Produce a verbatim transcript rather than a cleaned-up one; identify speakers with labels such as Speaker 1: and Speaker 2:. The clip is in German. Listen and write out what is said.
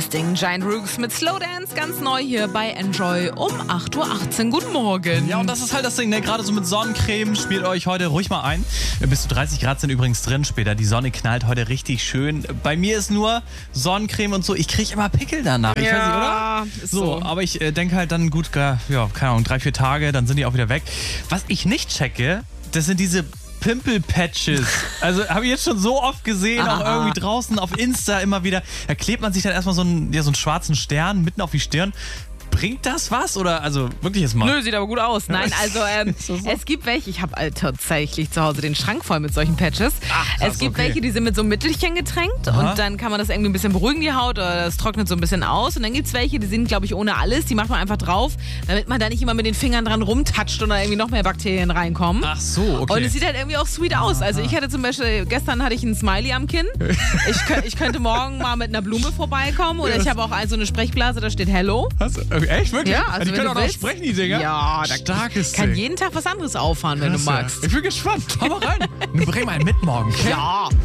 Speaker 1: das Ding. Giant Rooks mit Slow Dance, ganz neu hier bei Enjoy um acht Uhr achtzehn. Guten Morgen.
Speaker 2: Ja, und das ist halt das Ding, ne? Gerade so mit Sonnencreme, spielt euch heute ruhig mal ein. Bis zu dreißig Grad sind übrigens drin später. Die Sonne knallt heute richtig schön. Bei mir ist nur Sonnencreme und so. Ich kriege immer Pickel danach. Ich
Speaker 1: Ja,
Speaker 2: weiß nicht, oder?
Speaker 1: ist
Speaker 2: So,
Speaker 1: so.
Speaker 2: aber ich äh, denke halt dann gut, ja, keine Ahnung, drei, vier Tage, dann sind die auch wieder weg. Was ich nicht checke, das sind diese Pimple-Patches. Also habe ich jetzt schon so oft gesehen, auch
Speaker 1: Aha.
Speaker 2: irgendwie draußen auf Insta immer wieder. Da klebt man sich dann erstmal so einen, ja, so einen schwarzen Stern mitten auf die Stirn. Bringt das was? Oder, also wirklich jetzt mal.
Speaker 1: Nö, sieht aber gut aus. Nein, also ähm,
Speaker 2: so, so?
Speaker 1: es gibt welche, ich habe äh, tatsächlich zu Hause den Schrank voll mit solchen Patches.
Speaker 2: Ach, krass,
Speaker 1: es gibt
Speaker 2: okay.
Speaker 1: welche, die sind mit so einem Mittelchen getränkt
Speaker 2: Aha.
Speaker 1: und dann kann man das irgendwie ein bisschen beruhigen, die Haut, oder das trocknet so ein bisschen aus. Und dann gibt es welche, die sind, glaube ich, ohne alles. Die macht man einfach drauf, damit man da nicht immer mit den Fingern dran rumtatscht und da irgendwie noch mehr Bakterien reinkommen.
Speaker 2: Ach so, okay.
Speaker 1: Und es sieht halt irgendwie auch sweet aus. Also ich hatte zum Beispiel, gestern hatte ich ein Smiley am Kinn. Ich, kö- ich könnte morgen mal mit einer Blume vorbeikommen. Oder ich habe auch so eine Sprechblase, da steht Hello.
Speaker 2: Hast du, okay, echt, wirklich?
Speaker 1: Ja, also
Speaker 2: die
Speaker 1: wenn
Speaker 2: können
Speaker 1: du
Speaker 2: auch noch
Speaker 1: willst.
Speaker 2: sprechen, die Dinger.
Speaker 1: Ja, da
Speaker 2: Starkes
Speaker 1: kann
Speaker 2: Ding.
Speaker 1: jeden Tag was anderes auffahren, wenn du
Speaker 2: Klasse.
Speaker 1: magst.
Speaker 2: Ich bin gespannt. Hau mal rein. Bring mal einen mit morgen. Okay?
Speaker 1: Ja.